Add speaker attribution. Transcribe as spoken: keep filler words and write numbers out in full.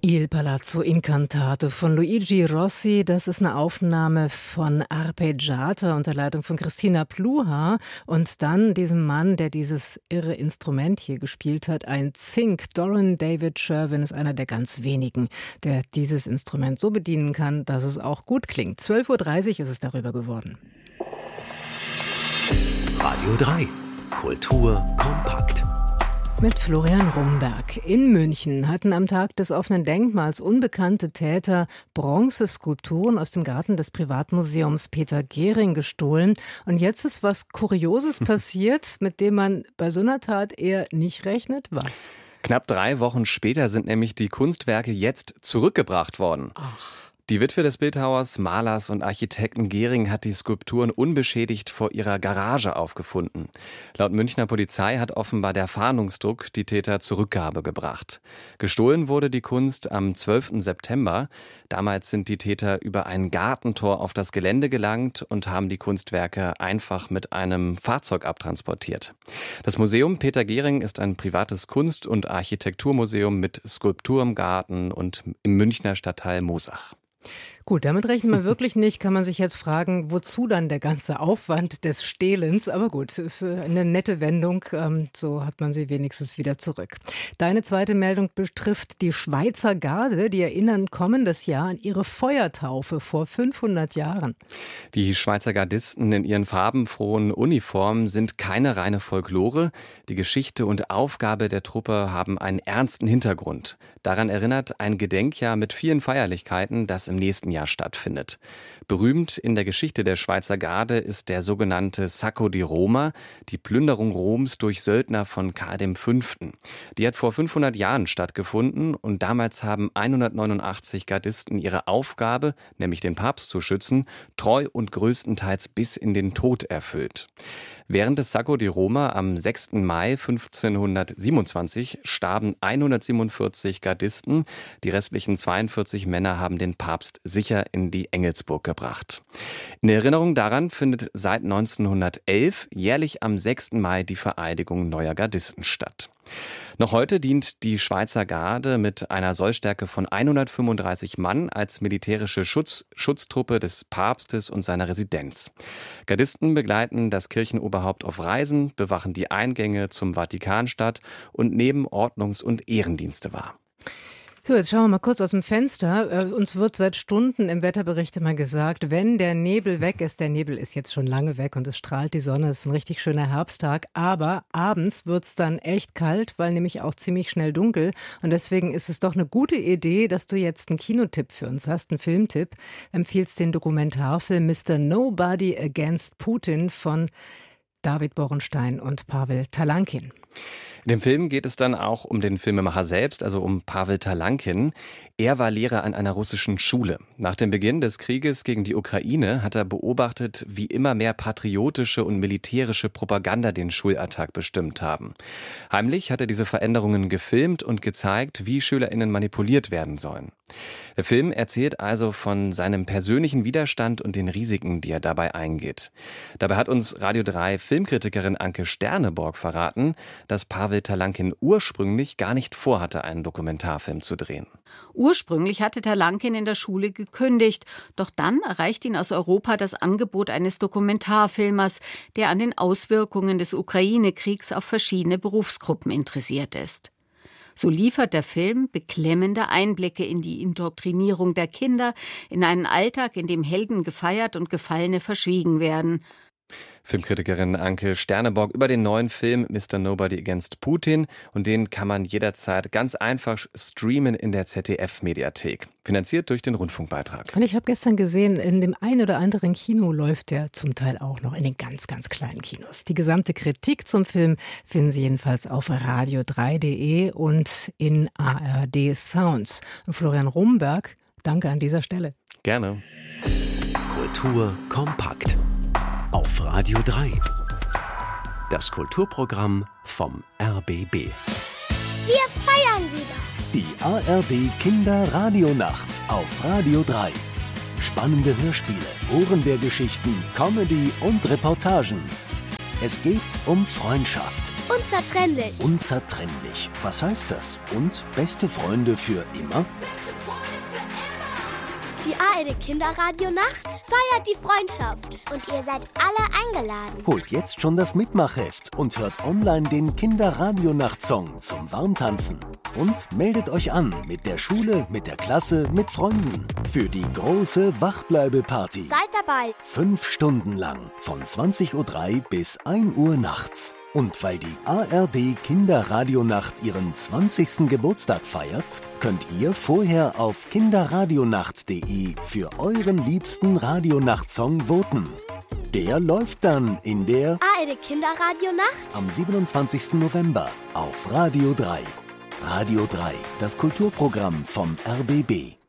Speaker 1: Il Palazzo Incantato von Luigi Rossi, das ist eine Aufnahme von Arpeggiata unter Leitung von Christina Pluhar und dann diesem Mann, der dieses irre Instrument hier gespielt hat, ein Zink. Doran David Sherwin ist einer der ganz wenigen, der dieses Instrument so bedienen kann, dass es auch gut klingt. zwölf Uhr dreißig ist es darüber geworden.
Speaker 2: Radio drei. Kultur kompakt.
Speaker 1: Mit Florian Rumberg. In München hatten am Tag des offenen Denkmals unbekannte Täter Bronzeskulpturen aus dem Garten des Privatmuseums Peter Gehring gestohlen. Und jetzt ist was Kurioses passiert, mit dem man bei so einer Tat eher nicht rechnet. Was?
Speaker 3: Knapp drei Wochen später sind nämlich die Kunstwerke jetzt zurückgebracht worden.
Speaker 1: Ach.
Speaker 3: Die Witwe des Bildhauers, Malers und Architekten Gehring hat die Skulpturen unbeschädigt vor ihrer Garage aufgefunden. Laut Münchner Polizei hat offenbar der Fahndungsdruck die Täter zur Rückgabe gebracht. Gestohlen wurde die Kunst am zwölften September. Damals sind die Täter über ein Gartentor auf das Gelände gelangt und haben die Kunstwerke einfach mit einem Fahrzeug abtransportiert. Das Museum Peter Gehring ist ein privates Kunst- und Architekturmuseum mit Skulptur im Garten und im Münchner Stadtteil Moosach.
Speaker 1: Gut, damit rechnet man wirklich nicht, kann man sich jetzt fragen, wozu dann der ganze Aufwand des Stehlens. Aber gut, ist eine nette Wendung, so hat man sie wenigstens wieder zurück. Deine zweite Meldung betrifft die Schweizer Garde, die erinnern kommendes Jahr an ihre Feuertaufe vor fünfhundert Jahren.
Speaker 3: Die Schweizer Gardisten in ihren farbenfrohen Uniformen sind keine reine Folklore. Die Geschichte und Aufgabe der Truppe haben einen ernsten Hintergrund. Daran erinnert ein Gedenkjahr mit vielen Feierlichkeiten, das im nächsten Jahr stattfindet. Berühmt in der Geschichte der Schweizer Garde ist der sogenannte Sacco di Roma, die Plünderung Roms durch Söldner von Karl der Fünfte. Die hat vor fünfhundert Jahren stattgefunden und damals haben hundertneunundachtzig Gardisten ihre Aufgabe, nämlich den Papst zu schützen, treu und größtenteils bis in den Tod erfüllt. Während des Sacco di Roma am sechsten Mai fünfzehnhundertsiebenundzwanzig starben hundertsiebenundvierzig Gardisten. Die restlichen zweiundvierzig Männer haben den Papst sicher in die Engelsburg gebracht. In Erinnerung daran findet seit neunzehnhundertelf jährlich am sechsten Mai die Vereidigung neuer Gardisten statt. Noch heute dient die Schweizer Garde mit einer Sollstärke von hundertfünfunddreißig Mann als militärische Schutz, Schutztruppe des Papstes und seiner Residenz. Gardisten begleiten das Kirchenoberhaupt auf Reisen, bewachen die Eingänge zum Vatikanstadt und nehmen Ordnungs- und Ehrendienste wahr.
Speaker 1: So, jetzt schauen wir mal kurz aus dem Fenster. Äh, uns wird seit Stunden im Wetterbericht immer gesagt, wenn der Nebel weg ist, der Nebel ist jetzt schon lange weg und es strahlt die Sonne, es ist ein richtig schöner Herbsttag, aber abends wird's dann echt kalt, weil nämlich auch ziemlich schnell dunkel und deswegen ist es doch eine gute Idee, dass du jetzt einen Kinotipp für uns hast, einen Filmtipp. Empfiehlst den Dokumentarfilm Mister Nobody Against Putin von David Borenstein und Pavel Talankin.
Speaker 3: In dem Film geht es dann auch um den Filmemacher selbst, also um Pavel Talankin. Er war Lehrer an einer russischen Schule. Nach dem Beginn des Krieges gegen die Ukraine hat er beobachtet, wie immer mehr patriotische und militärische Propaganda den Schulalltag bestimmt haben. Heimlich hat er diese Veränderungen gefilmt und gezeigt, wie SchülerInnen manipuliert werden sollen. Der Film erzählt also von seinem persönlichen Widerstand und den Risiken, die er dabei eingeht. Dabei hat uns Radio drei Filmkritikerin Anke Sterneborg verraten, dass Pavel Talankin ursprünglich gar nicht vorhatte, einen Dokumentarfilm zu drehen.
Speaker 4: Ursprünglich hatte Talankin in der Schule gekündigt, doch dann erreicht ihn aus Europa das Angebot eines Dokumentarfilmers, der an den Auswirkungen des Ukraine-Kriegs auf verschiedene Berufsgruppen interessiert ist. So liefert der Film beklemmende Einblicke in die Indoktrinierung der Kinder, in einen Alltag, in dem Helden gefeiert und Gefallene verschwiegen werden.
Speaker 3: Filmkritikerin Anke Sterneborg über den neuen Film Mister Nobody Against Putin und den kann man jederzeit ganz einfach streamen in der Z D F-Mediathek, finanziert durch den Rundfunkbeitrag.
Speaker 1: Und ich habe gestern gesehen, in dem einen oder anderen Kino läuft der zum Teil auch noch in den ganz, ganz kleinen Kinos. Die gesamte Kritik zum Film finden Sie jedenfalls auf radio drei punkt de und in A R D Sounds. Und Florian Rumberg, danke an dieser Stelle.
Speaker 3: Gerne.
Speaker 2: Kultur kompakt. Auf Radio drei. Das Kulturprogramm vom R B B.
Speaker 5: Wir feiern wieder.
Speaker 6: Die A R D Kinderradionacht auf Radio drei. Spannende Hörspiele, Ohrenbärgeschichten, Comedy und Reportagen. Es geht um Freundschaft.
Speaker 5: Unzertrennlich.
Speaker 6: Unzertrennlich. Was heißt das? Und beste Freunde für immer?
Speaker 5: Die A R D Kinderradionacht feiert die Freundschaft. Und ihr seid alle eingeladen.
Speaker 6: Holt jetzt schon das Mitmachheft und hört online den Kinderradionacht-Song zum Warmtanzen. Und meldet euch an mit der Schule, mit der Klasse, mit Freunden. Für die große Wachbleibe-Party.
Speaker 5: Seid dabei.
Speaker 6: Fünf Stunden lang. Von zwanzig Uhr drei bis ein Uhr nachts. Und weil die A R D Kinderradionacht ihren zwanzigsten Geburtstag feiert, könnt ihr vorher auf kinderradionacht punkt de für euren liebsten Radionachtsong voten. Der läuft dann in der
Speaker 5: A R D Kinderradionacht
Speaker 6: am siebenundzwanzigsten November auf Radio drei. Radio drei, das Kulturprogramm vom R B B.